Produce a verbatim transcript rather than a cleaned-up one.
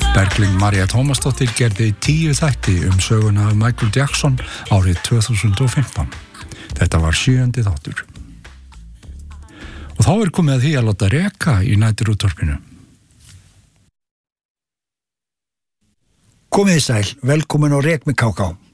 Berglind María Tómasdóttir gerði tíu þætti um söguna af Michael Jackson árið tvö þúsund og fimmtán. Þetta var sjöundi þáttur. Og þá er komið að því að láta reka í næturútvarpinu. Komið sæl, velkomin á Rek með K K.